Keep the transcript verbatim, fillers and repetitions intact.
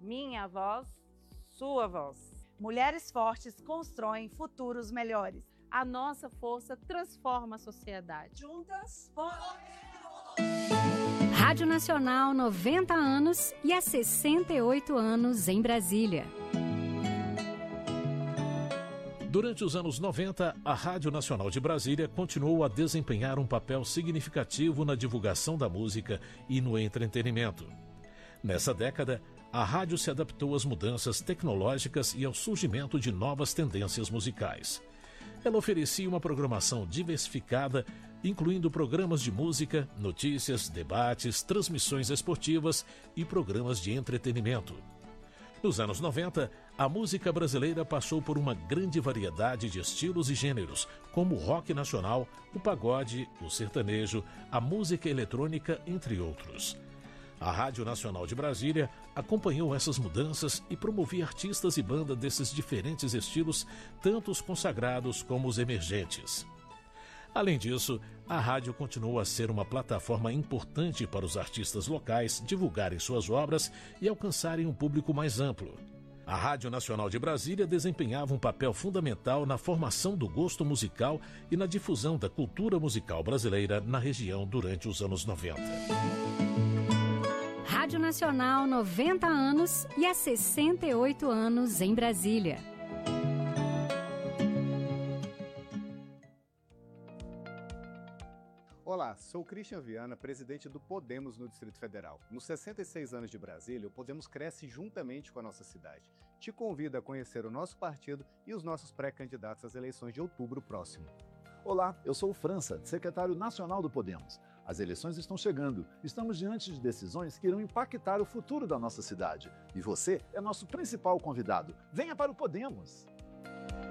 Minha voz, sua voz. Mulheres fortes constroem futuros melhores. A nossa força transforma a sociedade. Juntas, Rádio Nacional, noventa anos e há sessenta e oito anos em Brasília. Durante os anos noventa, a Rádio Nacional de Brasília continuou a desempenhar um papel significativo na divulgação da música e no entretenimento. Nessa década, a rádio se adaptou às mudanças tecnológicas e ao surgimento de novas tendências musicais. Ela oferecia uma programação diversificada, incluindo programas de música, notícias, debates, transmissões esportivas e programas de entretenimento. Nos anos noventa, a música brasileira passou por uma grande variedade de estilos e gêneros, como o rock nacional, o pagode, o sertanejo, a música eletrônica, entre outros. A Rádio Nacional de Brasília acompanhou essas mudanças e promovia artistas e bandas desses diferentes estilos, tanto os consagrados como os emergentes. Além disso, a rádio continuou a ser uma plataforma importante para os artistas locais divulgarem suas obras e alcançarem um público mais amplo. A Rádio Nacional de Brasília desempenhava um papel fundamental na formação do gosto musical e na difusão da cultura musical brasileira na região durante os anos noventa. Rádio Nacional, noventa anos e há sessenta e oito anos em Brasília. Olá, sou Christian Viana, presidente do Podemos no Distrito Federal. Nos sessenta e seis anos de Brasília, o Podemos cresce juntamente com a nossa cidade. Te convido a conhecer o nosso partido e os nossos pré-candidatos às eleições de outubro próximo. Olá, eu sou o França, secretário nacional do Podemos. As eleições estão chegando. Estamos diante de decisões que irão impactar o futuro da nossa cidade. E você é nosso principal convidado. Venha para o Podemos!